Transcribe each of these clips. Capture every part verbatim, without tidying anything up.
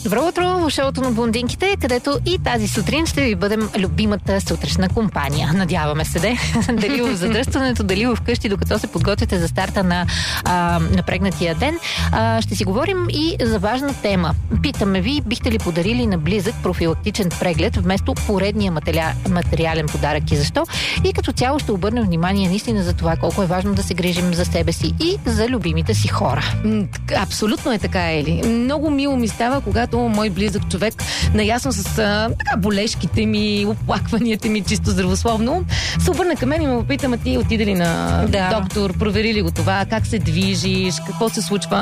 Добро утро в шоуто на блондинките, където и тази сутрин ще ви бъдем любимата сутрешна компания. Надяваме се, де. Дали в задръстването, дали в къщи, докато се подготвяте за старта на а, напрегнатия ден. А, ще си говорим и за важна тема. Питаме ви, бихте ли подарили на близък профилактичен преглед вместо поредния материал, материален подарък и защо? И като цяло ще обърнем внимание наистина за това колко е важно да се грижим за себе си и за любимите си хора. Абсолютно е така, Ели. Много мило ми става, когато мой близък човек, наясно с а, така, болешките ми, оплакванията ми, чисто здравословно, се обърна към мен и ме попита: ма ти отиде ли на да. доктор, провери ли го това, как се движиш, какво се случва.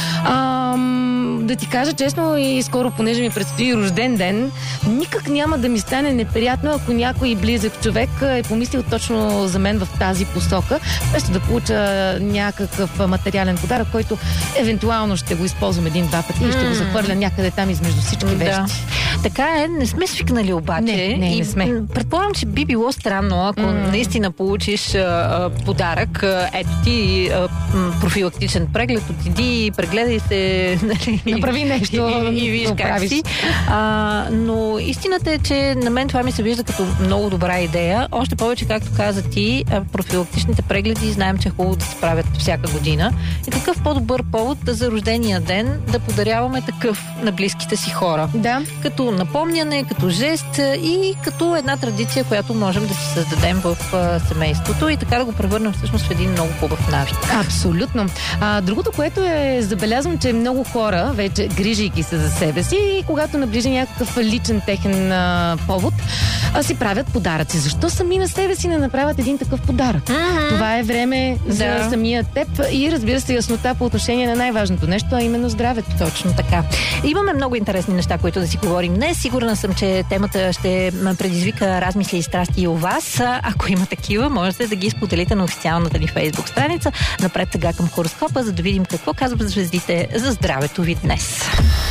А, да ти кажа честно, и скоро, понеже ми предстои рожден ден, никак няма да ми стане неприятно, ако някой близък човек е помислил точно за мен в тази посока, вместо да получа някакъв материален подарък, който евентуално ще го използвам един-два пъти mm. и ще го захвърля някъде там измежду всички вещи. Да. Така е, не сме свикнали обаче. Не, не, не сме. И предполагам, че би било странно, ако mm. наистина получиш а, подарък. А, ето ти а, профилактичен преглед, отиди, прегледай се, нали, направи нещо и, и, и виж как си. А, но истината е, че на мен това ми се вижда като много добра идея. Още повече, както каза ти, профилактичните прегледи знаем, че е хубаво да се правят всяка година. И какъв по-добър повод за рождения ден да подаряваме такъв на близките си хора. Да. Като напомняне, като жест и като една традиция, която можем да си създадем в а, семейството и така да го превърнем всъщност в един много хубав навик. Абсолютно. А, другото, което е забелязвам, че много хора, вече грижейки се за себе си, и когато наближи някакъв личен техен а, повод, а, си правят подаръци. Защо сами на себе си не направят един такъв подарък? Mm-hmm. Това е време за да. самия теб и, разбира се, яснота по отношение на най-важното нещо, а именно здравето. Точно така. Имаме много интересни неща, които да си говорим днес. Сигурна съм, че темата ще предизвика размисли и страсти и у вас. Ако има такива, можете да ги споделите на официалната ни фейсбук страница. Напред сега към хороскопа, за да видим какво казват звездите за здравето ви днес.